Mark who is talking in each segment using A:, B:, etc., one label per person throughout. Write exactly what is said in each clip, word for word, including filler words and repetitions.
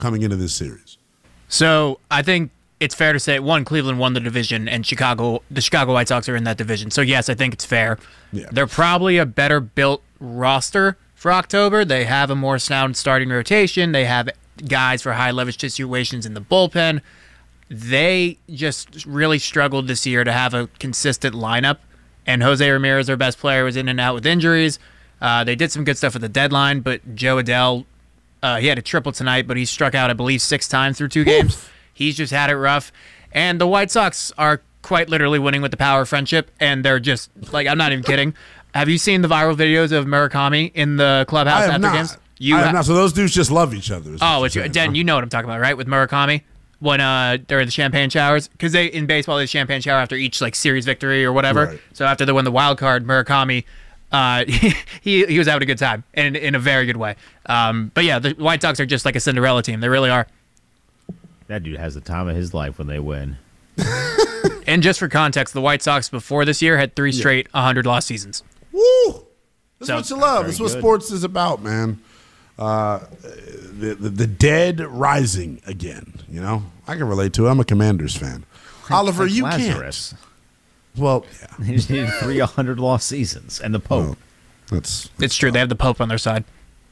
A: coming into this series?
B: So I think it's fair to say, one, Cleveland won the division, and Chicago, the Chicago White Sox are in that division. So, yes, I think it's fair.
A: Yeah.
B: They're probably a better-built roster for October. They have a more sound starting rotation. They have guys for high-leverage situations in the bullpen. They just really struggled this year to have a consistent lineup, and Jose Ramirez, their best player, was in and out with injuries. Uh, they did some good stuff at the deadline, but Joe Adell, uh, he had a triple tonight, but he struck out, I believe, six times through two games. Oof. He's just had it rough. And the White Sox are quite literally winning with the power of friendship, and they're just, like, I'm not even kidding. Have you seen the viral videos of Murakami in the clubhouse after
A: not.
B: games? You
A: I have
B: ha-
A: not. So those dudes just love each other.
B: Oh, it's, Den, you know what I'm talking about, right? With Murakami, when uh, during the champagne showers, because they in baseball they champagne shower after each like series victory or whatever.
A: Right.
B: So after they won the wild card, Murakami, uh, he he was having a good time in in a very good way. Um, but yeah, the White Sox are just like a Cinderella team. They really are.
C: That dude has the time of his life when they win.
B: And just for context, the White Sox before this year had three straight one hundred loss seasons.
A: Woo! That's
B: So-
A: what you love. That's what
C: good.
A: sports is about, man. Uh, the, the the dead rising again. You know, I can relate to it. I'm a Commanders fan. Oliver,
C: Like
A: you
C: Lazarus.
A: can't. Well, yeah,
C: He just needed three hundred loss seasons, and the Pope.
A: well, that's, that's
B: It's true. They have the Pope on their side.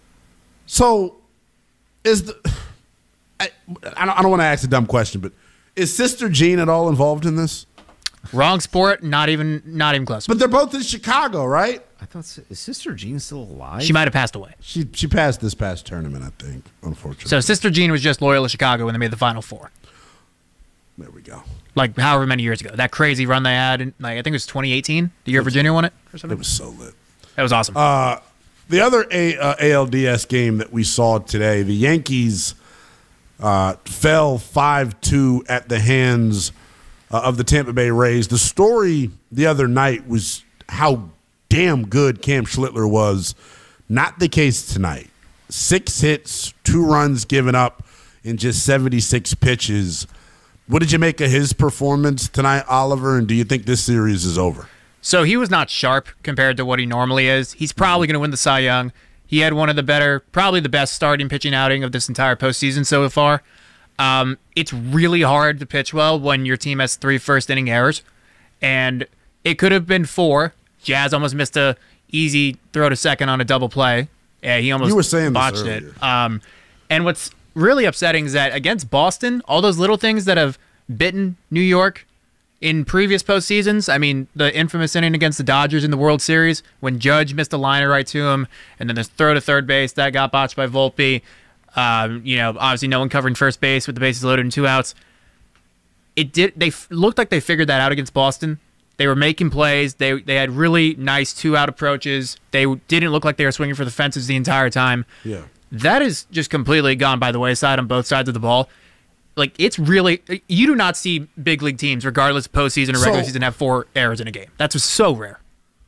A: So, is the I, I don't, I don't want to ask a dumb question, but is Sister Jean at all involved in this?
B: Wrong sport. Not even. Not even close.
A: But they're both in Chicago, right?
C: I thought, is Sister Jean still alive?
B: She might have passed away.
A: She she passed this past tournament, I think. Unfortunately,
B: So Sister Jean was just loyal to Chicago when they made the Final Four.
A: there we go.
B: Like however many years ago. That crazy run they had, in, like I think it was twenty eighteen, the year Virginia won it or
A: It
B: something.
A: was so lit.
B: That was awesome.
A: Uh, the other A, uh, A L D S game that we saw today, the Yankees uh, fell five two at the hands uh, of the Tampa Bay Rays. The story the other night was how damn good Cam Schlittler was. Not the case tonight. Six hits, two runs given up in just seventy-six pitches. What did you make of his performance tonight, Oliver, and do you think this series is over?
B: So he was not sharp compared to what he normally is. He's probably going to win the Cy Young. He had one of the better, probably the best starting pitching outing of this entire postseason so far. Um, it's really hard to pitch well when your team has three first-inning errors, and it could have been four. Jazz almost missed a easy throw to second on a double play. Yeah, he almost
A: You were saying this
B: botched it.
A: earlier.
B: Um, and what's really upsetting is that against Boston, all those little things that have bitten New York in previous postseasons, I mean, the infamous inning against the Dodgers in the World Series when Judge missed a liner right to him, and then this throw to third base, that got botched by Volpe. Um, you know, obviously no one covering first base with the bases loaded and two outs. It did. They f- looked like they figured that out against Boston. They were making plays. They they had really nice two-out approaches. They didn't look like they were swinging for the fences the entire time.
A: Yeah.
B: That is just completely gone by the wayside on both sides of the ball. Like, it's really – you do not see big league teams, regardless of postseason or regular
A: So-
B: season, have four errors in a game. That's just so rare.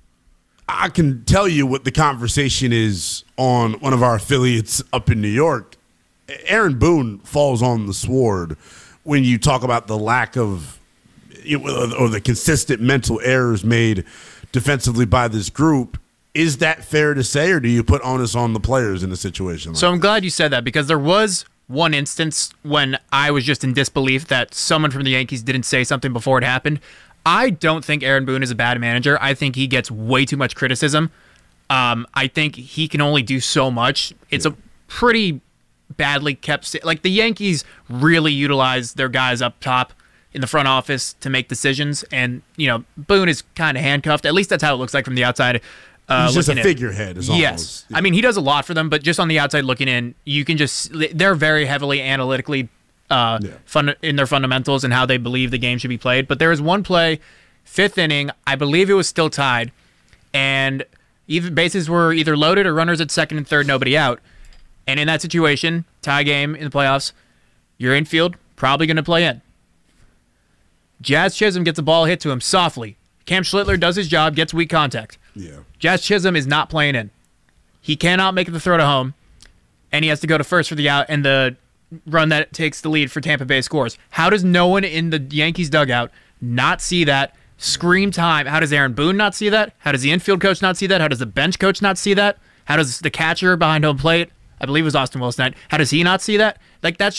A: I can tell you what the conversation is on one of our affiliates up in New York. Aaron Boone falls on the sword when you talk about the lack of you know, or the consistent mental errors made defensively by this group. Is that fair to say, or do you put onus on the players in a situation like
B: So I'm
A: that?
B: glad you said that because there was one instance when I was just in disbelief that someone from the Yankees didn't say something before it happened. I don't think Aaron Boone is a bad manager. I think he gets way too much criticism. Um, I think he can only do so much. It's yeah. a pretty badly kept... Like, the Yankees really utilize their guys up top in the front office to make decisions, and, you know, Boone is kind of handcuffed. At least that's how it looks like from the outside. Uh,
A: He's just a
B: in.
A: figurehead. Is
B: yes.
A: Almost, yeah.
B: I mean, he does a lot for them, but just on the outside looking in, you can just... They're very heavily analytically uh,
A: yeah.
B: fun, in their fundamentals and how they believe the game should be played. But there was one play, fifth inning, I believe it was still tied, and even bases were either loaded or runners at second and third, nobody out. And in that situation, tie game in the playoffs, your infield probably going to play in. Jazz Chisholm gets a ball hit to him softly. Cam Schlittler does his job, gets weak contact.
A: Yeah.
B: Jazz Chisholm is not playing in. He cannot make the throw to home, and he has to go to first for the out, and the run that takes the lead for Tampa Bay scores. How does no one in the Yankees dugout not see that? Scream time. How does Aaron Boone not see that? How does the infield coach not see that? How does the bench coach not see that? How does the catcher behind home plate, I billieve it was Austin Wilson, how does he not see that? Like that's